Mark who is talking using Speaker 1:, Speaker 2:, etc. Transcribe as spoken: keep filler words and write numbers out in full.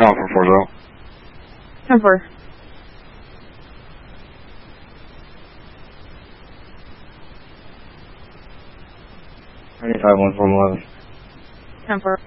Speaker 1: Alpha four zero.
Speaker 2: ten four.
Speaker 1: ninety-five one four eleven.
Speaker 2: ten four.